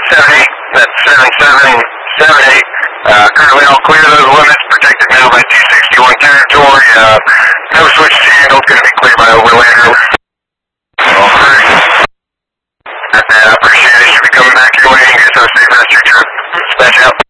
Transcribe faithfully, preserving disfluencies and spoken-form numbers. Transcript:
seven eight, that's seven seven seven eight. Uh, currently all clear those limits, protected now by two sixty-one territory. Uh, no switch to handle, going to be clear by overlander. Alright. I appreciate it. Should be coming back your way and get those safe rest of your trip. Dispatch out.